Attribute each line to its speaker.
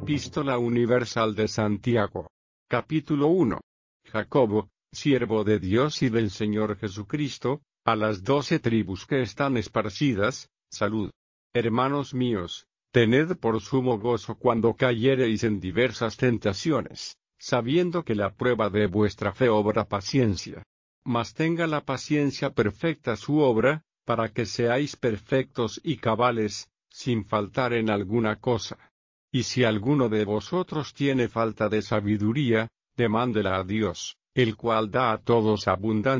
Speaker 1: Epístola Universal de Santiago. Capítulo 1. Jacobo, siervo de Dios y del Señor Jesucristo, a las 12 tribus que están esparcidas, salud. Hermanos míos, tened por sumo gozo cuando cayereis en diversas tentaciones, sabiendo que la prueba de vuestra fe obra paciencia. Mas tenga la paciencia perfecta su obra, para que seáis perfectos y cabales, sin faltar en alguna cosa. Y si alguno de vosotros tiene falta de sabiduría, demándela a Dios, el cual da a todos abundancia